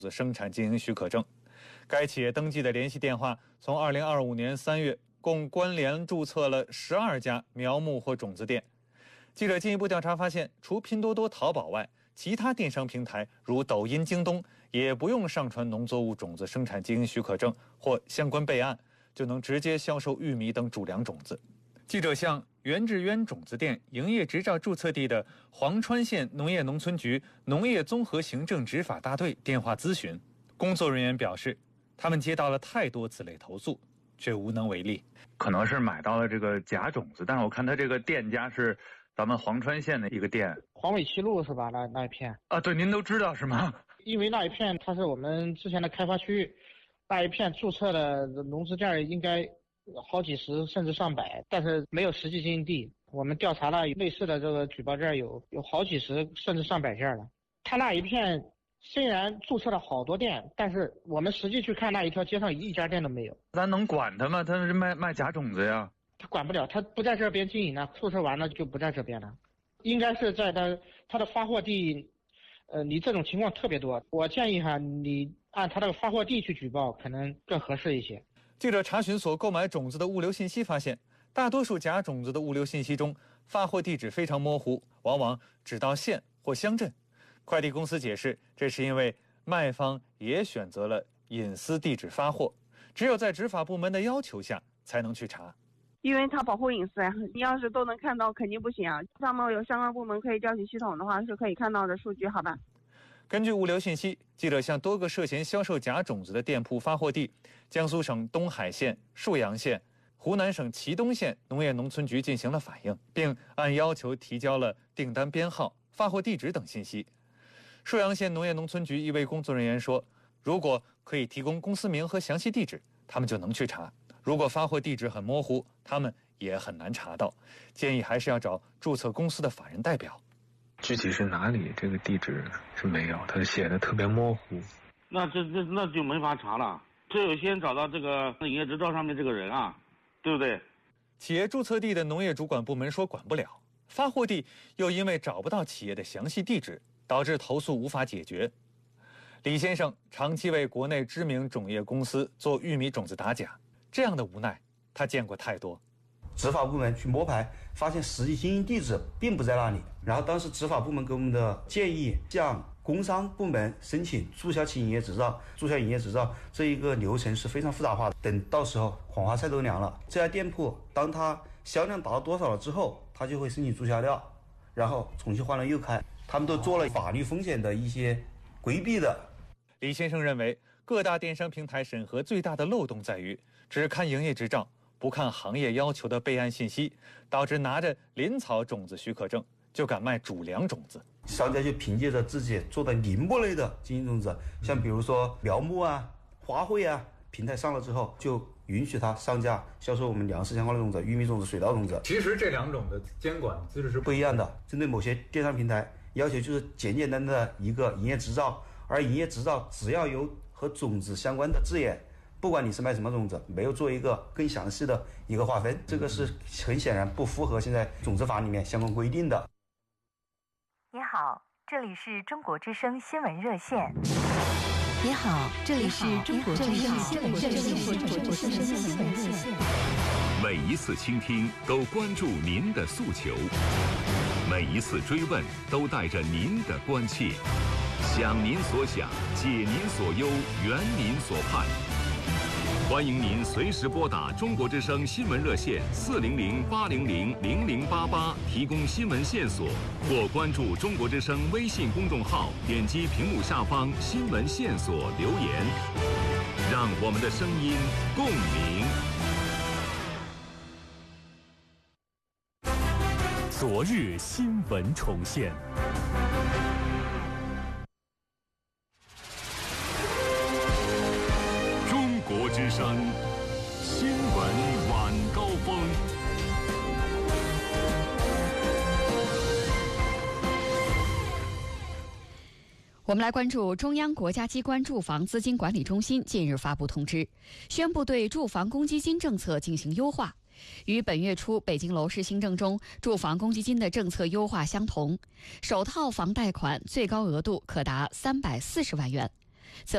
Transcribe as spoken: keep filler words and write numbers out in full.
生产经营许可证。该企业登记的联系电话从二零二五年三月共关联注册了十二家苗木或种子店。记者进一步调查发现，除拼多多、淘宝外，其他电商平台如抖音、京东也不用上传农作物种子生产经营许可证或相关备案，就能直接销售玉米等主粮种子。记者向袁志渊种子店营业执照注册地的黄川县农业农村局农业综合行政执法大队电话咨询，工作人员表示，他们接到了太多此类投诉，却无能为力。 可能是买到了这个假种子，但是我看他这个店家是咱们黄川县的一个店， 黄尾七路是吧？那那一片啊，对，您都知道是吗？ 因为那一片它是我们之前的开发区，那一片注册的农资店应该好几十甚至上百，但是没有实际经营地。我们调查了类似的这个举报件有有好几十甚至上百件了。他那一片虽然注册了好多店，但是我们实际去看那一条街上一家店都没有。 咱能管他吗？他是卖卖假种子呀。 他管不了，他不在这边经营呢，注册完了就不在这边了。应该是在他他的发货地，呃，你这种情况特别多。我建议哈，你按他这个发货地去举报，可能更合适一些。 记者查询所购买种子的物流信息发现，大多数假种子的物流信息中，发货地址非常模糊，往往只到县或乡镇。快递公司解释，这是因为卖方也选择了隐私地址发货，只有在执法部门的要求下才能去查。 因为它保护隐私啊，你要是都能看到肯定不行啊。上面有相关部门可以调取系统的话，是可以看到的数据，好吧？ 根据物流信息，记者向多个涉嫌销售假种子的店铺发货地江苏省东海县、沭阳县、湖南省祁东县农业农村局进行了反映，并按要求提交了订单编号、发货地址等信息。沭阳县农业农村局一位工作人员说，如果可以提供公司名和详细地址，他们就能去查。如果发货地址很模糊，他们也很难查到，建议还是要找注册公司的法人代表。 具体是哪里，这个地址是没有，他写的特别模糊。 那这这那就没法查了，只有先找到这个营业执照上面这个人啊，对不对？ 企业注册地的农业主管部门说管不了，发货地又因为找不到企业的详细地址，导致投诉无法解决。李先生长期为国内知名种业公司做玉米种子打假，这样的无奈他见过太多。 执法部门去摸排，发现实际经营地址并不在那里。然后当时执法部门给我们的建议，向工商部门申请注销其营业执照。注销营业执照这一个流程是非常复杂化的。等到时候黄花菜都凉了，这家店铺当它销量达到多少了之后，它就会申请注销掉，然后重新换了又开。他们都做了法律风险的一些规避的。 李先生认为，各大电商平台审核最大的漏洞在于只看营业执照，不看行业要求的备案信息，导致拿着林草种子许可证就敢卖主粮种子。 商家就凭借着自己做的林木类的经营种子，像比如说苗木啊、花卉啊，平台上了之后，就允许他上架销售我们粮食相关的种子、玉米种子、水稻种子。 其实这两种的监管机制是不一样的。针对某些电商平台，要求就是简简单单的一个营业执照，而营业执照只要有和种子相关的字眼，不管你是卖什么种子，没有做一个更详细的一个划分，这个是很显然不符合现在种子法里面相关规定的。 你好，这里是中国之声新闻热线。 你好，这里是中国之声新闻热线。 每一次倾听都关注您的诉求，每一次追问都带着您的关切，想您所想，解您所忧，圆您所盼。欢迎您随时拨打中国之声新闻热线四零零八零零零零八八提供新闻线索，或关注中国之声微信公众号，点击屏幕下方新闻线索留言，让我们的声音共鸣。 昨日新闻重现。 中国之声新闻晚高峰。 我们来关注中央国家机关住房资金管理中心近日发布通知，宣布对住房公积金政策进行优化。与本月初北京楼市新政中住房公积金的政策优化相同，首套房贷款最高额度可达三百四十万元。